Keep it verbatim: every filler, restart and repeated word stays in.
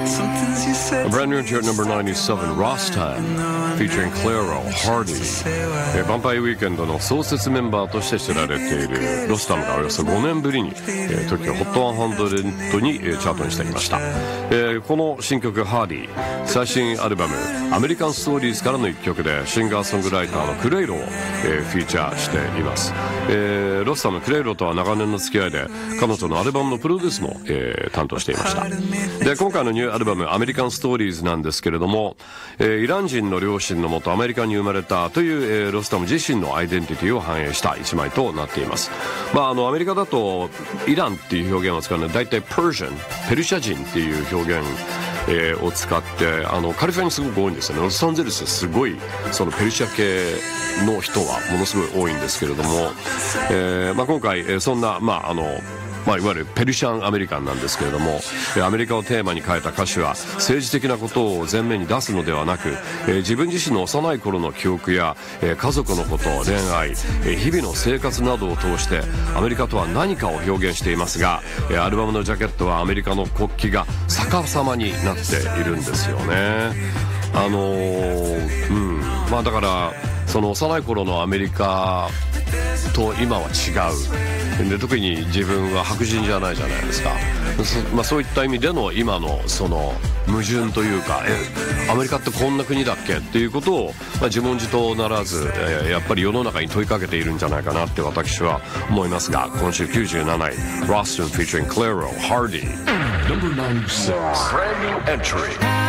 A brand new entry at number ninety-seven, Rostam featuring Clairo Hardy。 ヴァンパイウィーケンドの創設メンバーとして知られているロスタムがおよそごねんぶりに、えー、トキオホットひゃくに、えー、チャートにしてきました。えー、この新曲ハーディ、最新アルバムアメリカンストーリーズからの一曲でシンガーソングライターのクレイロを、えー、フィーチャーしています。えー、ロスタムクレイロとは長年の付き合いで彼女のアルバムのプロデュースも、えー、担当していました。で今回のニューアルバムアメリカンストーリーズなんですけれども、えー、イラン人の両親のもとアメリカに生まれたという、えー、ロスタム自身のアイデンティティを反映した一枚となっています。まあ、あのアメリカだとイランっていう表現を使うのは大体ペルシャン、ペルシャ人っていう表現、えー、を使ってあのカリフォルニアにすごく多いんですよね。ロサンゼルスすごいそのペルシャ系の人はものすごい多いんですけれども、えーまあ、今回、えー、そんな、まああのまあ、いわゆるペルシャンアメリカンなんですけれども、アメリカをテーマに書いた歌詞は政治的なことを前面に出すのではなく、自分自身の幼い頃の記憶や家族のこと、恋愛、日々の生活などを通してアメリカとは何かを表現していますが、アルバムのジャケットはアメリカの国旗が逆さまになっているんですよね。あのー、うんまあだからその幼い頃のアメリカと今は違うで、特に自分は白人じゃないじゃないですか。 そ,、まあ、そういった意味での今のその矛盾というか、えアメリカってこんな国だっけっていうことを、まあ、自問自答ならず、えー、やっぱり世の中に問いかけているんじゃないかなって私は思いますが、今週きゅうじゅうなない Rostam featuring Clairo Hardy Number ninety-six Brand new entry